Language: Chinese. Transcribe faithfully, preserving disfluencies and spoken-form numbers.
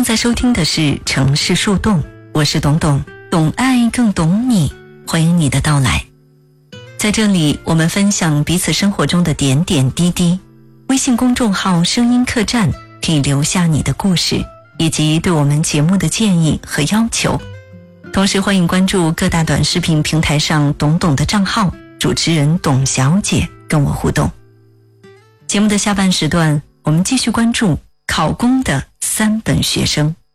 在收听的是城市树洞，我是董董，懂爱更懂你，欢迎你的到来。在这里，我们分享彼此生活中的点点滴滴。微信公众号声音客栈可以留下你的故事，以及对我们节目的建议和要求。同时欢迎关注各大短视频平台上董董的账号，主持人董小姐跟我互动。节目的下半时段，我们继续关注考公的三本学生。